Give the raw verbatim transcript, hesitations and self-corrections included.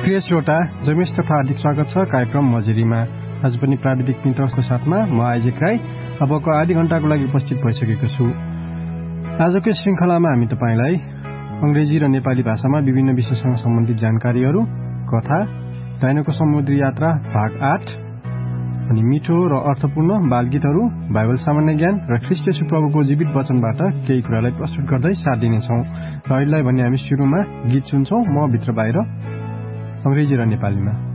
प्रिय श्रोता, जमेश तथा हार्दिक स्वागत छ कार्यक्रम मजुरीमा। आज पनि प्राविधिक मित्रको साथमा म आइजेक राई अबको आधी घण्टाको लागि उपस्थित भइसकेको छु। आजको श्रृंखलामा हामी तपाईलाई अंग्रेजी र नेपाली भाषामा विभिन्न विषयसँग सम्बन्धित जानकारीहरू, कथा, डाइनोको समुद्री यात्रा भाग आठ अनि मिठो र अर्थपूर्ण बालगीतहरू, बाइबल सामान्य ज्ञान र ख्रीष्ट येशू प्रभुको जीवित वचनबाट केही कुरालाई प्रस्तुत गर्दै साथ दिनेछौँ। र अहिलेलाई भने हामी सुरुमा गीत सुन्छौँ, म भित्र बाहिर, अंग्रेजी र नेपालीमा।